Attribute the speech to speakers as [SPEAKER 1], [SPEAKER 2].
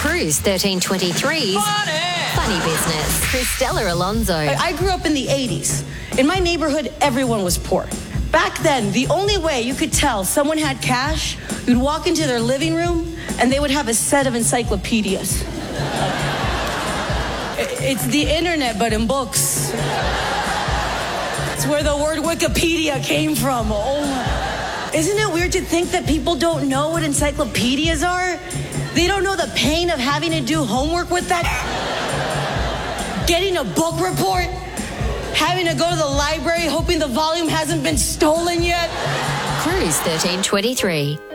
[SPEAKER 1] Cruise 1323's Funny Business. Christella Alonso.
[SPEAKER 2] I grew up in the 80s. In my neighborhood, everyone was poor. Back then, the only way you could tell someone had cash, you'd walk into their living room and they would have a set of encyclopedias. It's the internet, but in books. It's where the word Wikipedia came from. Oh, isn't it weird to think that people don't know what encyclopedias are? They don't know the pain of having to do homework with that. Getting a book report. Having to go to the library hoping the volume hasn't been stolen yet.
[SPEAKER 1] Cruise 1323.